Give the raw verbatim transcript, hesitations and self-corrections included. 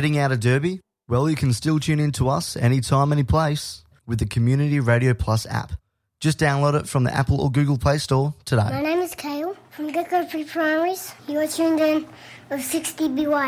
Getting out of Derby? Well, you can still tune in to us anytime, any place with the Community Radio Plus app. Just download it from the Apple or Google Play Store today. My name is Kale from Gecko Pre-Primaries. You are tuned in with sixty B Y.